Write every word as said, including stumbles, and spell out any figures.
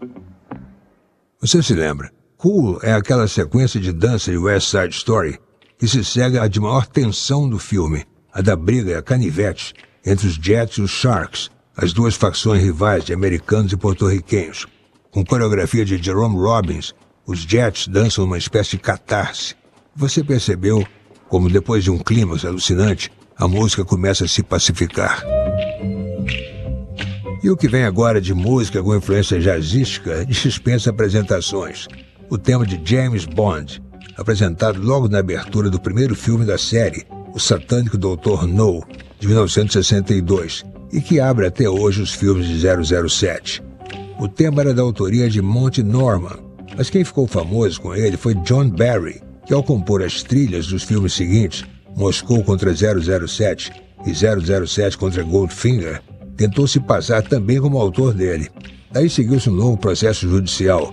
Você se lembra? Cool é aquela sequência de dança de West Side Story que se segue à de maior tensão do filme, a da briga e a canivete entre os Jets e os Sharks, as duas facções rivais de americanos e porto-riquenhos. Com coreografia de Jerome Robbins, os Jets dançam uma espécie de catarse. Você percebeu como, depois de um clímax alucinante, a música começa a se pacificar. E o que vem agora de música com influência jazzística dispensa apresentações. O tema de James Bond, apresentado logo na abertura do primeiro filme da série, O Satânico doutor No, de mil novecentos e sessenta e dois, e que abre até hoje os filmes de zero zero sete. O tema era da autoria de Monty Norman, mas quem ficou famoso com ele foi John Barry, que ao compor as trilhas dos filmes seguintes, Moscou contra zero zero sete e zero zero sete contra Goldfinger, tentou se passar também como autor dele. Daí seguiu-se um longo processo judicial,